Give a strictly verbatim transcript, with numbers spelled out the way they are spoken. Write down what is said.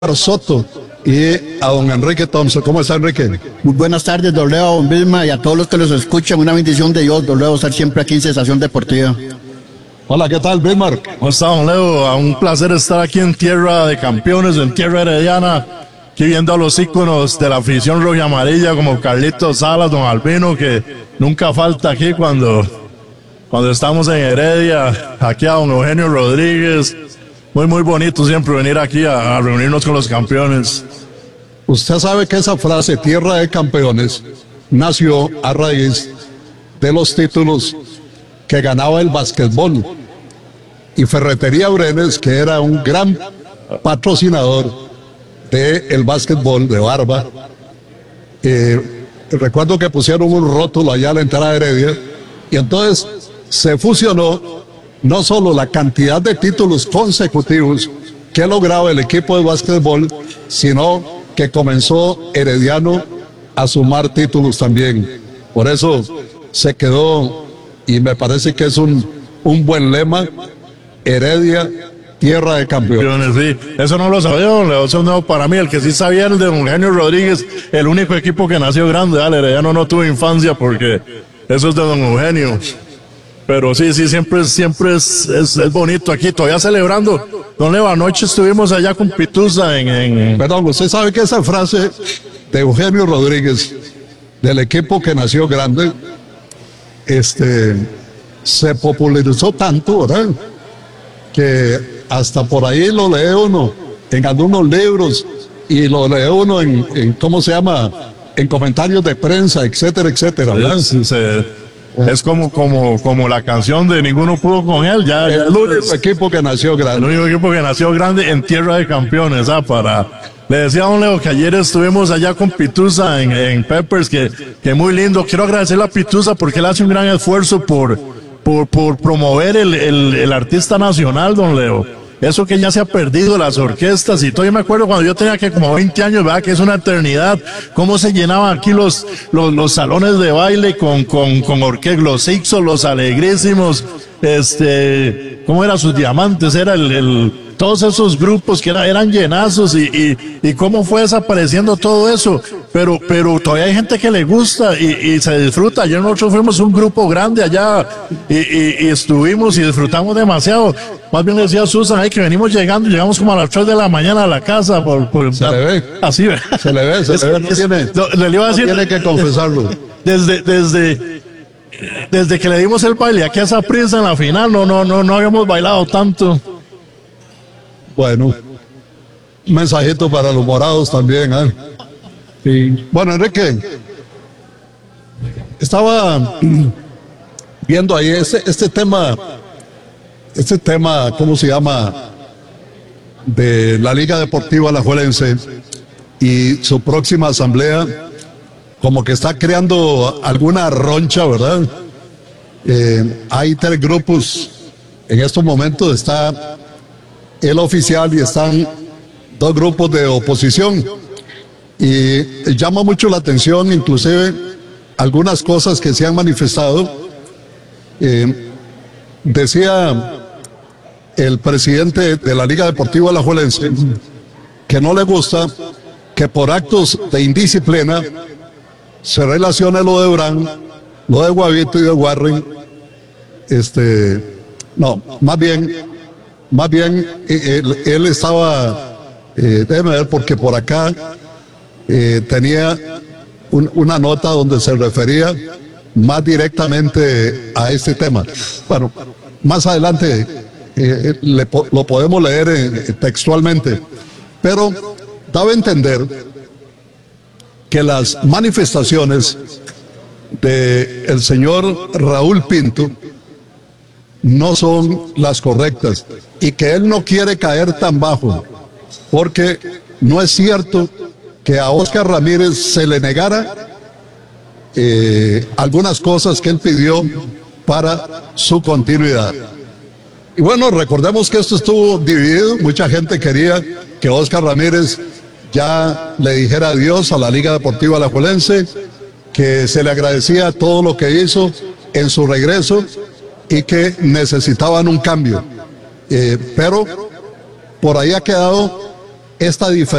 Soto y a don Enrique Thompson. ¿Cómo está, Enrique? Muy buenas tardes, don Leo, don Vilma, y a todos los que los escuchan. Una bendición de Dios, don Leo, estar siempre aquí en Sensación Deportiva. Hola, ¿qué tal, Vilmar? ¿Cómo está, don Leo? Un placer estar aquí en tierra de campeones, en tierra herediana, aquí viendo a los íconos de la afición roja y amarilla como Carlitos Salas, don Albino, que nunca falta aquí cuando, cuando estamos en Heredia, aquí a don Eugenio Rodríguez. Muy, muy bonito siempre venir aquí a, a reunirnos con los campeones. Usted sabe que esa frase, tierra de campeones, nació a raíz de los títulos que ganaba el básquetbol. Y Ferretería Brenes, que era un gran patrocinador del básquetbol de Barba, eh, recuerdo que pusieron un rótulo allá a la entrada de Heredia, y entonces se fusionó no solo la cantidad de títulos consecutivos que lograba el equipo de básquetbol, sino que comenzó Herediano a sumar títulos también. Por eso se quedó, y me parece que es un, un buen lema: Heredia, tierra de campeones. Sí, eso no lo sabía, don Leo, eso es nuevo para mí. El que sí sabía era el de don Eugenio Rodríguez, el único equipo que nació grande. Dale, Herediano no tuvo infancia porque eso es de don Eugenio. Pero sí, sí, siempre, siempre es, es, es bonito aquí, todavía celebrando. Don Leo, anoche estuvimos allá con Pitusa en, en... Perdón, usted sabe que esa frase de Eugenio Rodríguez, del equipo que nació grande, este, se popularizó tanto, ¿verdad?, que hasta por ahí lo lee uno en algunos libros y lo lee uno en, en ¿cómo se llama?, en comentarios de prensa, etcétera, etcétera, ¿verdad? Sí, se... Es como, como, como la canción de Ninguno Pudo Con Él. Ya, el ya único equipo que nació grande. El único equipo que nació grande en tierra de campeones. ¿Ah? Para... Le decía a don Leo que ayer estuvimos allá con Pitusa en, en Peppers, que, que muy lindo. Quiero agradecerle a Pitusa porque él hace un gran esfuerzo por, por, por promover el, el, el artista nacional, don Leo. Eso que ya se ha perdido, las orquestas y todo. Yo me acuerdo cuando yo tenía que como veinte años, ¿verdad?, que es una eternidad, cómo se llenaban aquí los, los, los salones de baile con, con, con orquestas, los Ixos, los Alegrísimos, este, ¿cómo eran sus diamantes? Era el, el, todos esos grupos que era, eran llenazos y, y, y cómo fue desapareciendo todo eso. Pero, pero todavía hay gente que le gusta y, y se disfruta. Ayer nosotros fuimos un grupo grande allá y, y, y estuvimos y disfrutamos demasiado. Más bien le decía a Susan ahí que venimos llegando, llegamos como a las tres de la mañana a la casa. Por, por, se le ve. Así, ¿ve? Se le ve, se es, le ve. No, es, tiene, no, le iba a decir, no tiene que confesarlo. Desde, desde, desde que le dimos el baile aquí a esa prisa en la final, no, no, no, no habíamos bailado tanto. Bueno, un mensajito para los morados también, ¿eh? Sí. Bueno, Enrique, estaba viendo ahí este, este tema, este tema, ¿cómo se llama?, de la Liga Deportiva Alajuelense y su próxima asamblea, como que está creando alguna roncha, ¿verdad? Eh, hay tres grupos en estos momentos, está el oficial y están dos grupos de oposición, y llama mucho la atención inclusive algunas cosas que se han manifestado. Eh, decía el presidente de la Liga Deportiva Alajuelense que no le gusta que por actos de indisciplina se relacione lo de Durán, lo de Guavito y de Warren. Este, no, más bien Más bien, él, él estaba, eh, déjeme ver, porque por acá eh, tenía un, una nota donde se refería más directamente a este tema. Bueno, más adelante eh, le, lo podemos leer eh, textualmente, pero daba a entender que las manifestaciones del señor Raúl Pinto no son las correctas y que él no quiere caer tan bajo, porque no es cierto que a Óscar Ramírez se le negara eh, algunas cosas que él pidió para su continuidad. Y bueno, recordemos que esto estuvo dividido. Mucha gente quería que Óscar Ramírez ya le dijera adiós a la Liga Deportiva Alajuelense, que se le agradecía todo lo que hizo en su regreso y que necesitaban un cambio. Eh, pero por ahí ha quedado esta diferencia.